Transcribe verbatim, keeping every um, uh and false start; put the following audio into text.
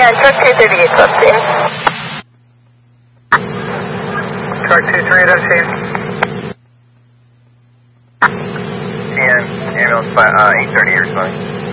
Yeah, truck two thirty-eight, left scene. Truck two three, that's scene. And ambulance by uh, eight thirty, you're fine.